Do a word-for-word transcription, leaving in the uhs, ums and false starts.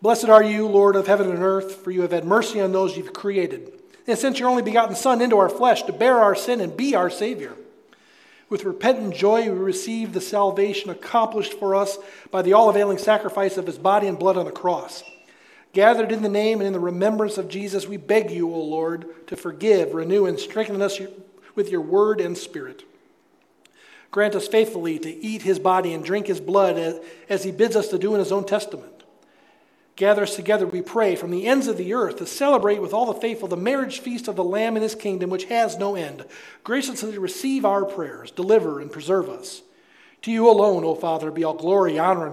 Blessed are you, Lord of heaven and earth, for you have had mercy on those you've created, and sent your only begotten Son into our flesh to bear our sin and be our Savior. With repentant joy we receive the salvation accomplished for us by the all-availing sacrifice of his body and blood on the cross. Gathered in the name and in the remembrance of Jesus, we beg you, O Lord, to forgive, renew, and strengthen us with your word and spirit. Grant us faithfully to eat his body and drink his blood as, as he bids us to do in his own testament. Gather us together, we pray, from the ends of the earth to celebrate with all the faithful the marriage feast of the Lamb in his kingdom, which has no end. Graciously receive our prayers, deliver and preserve us. To you alone, O Father, be all glory, honor, and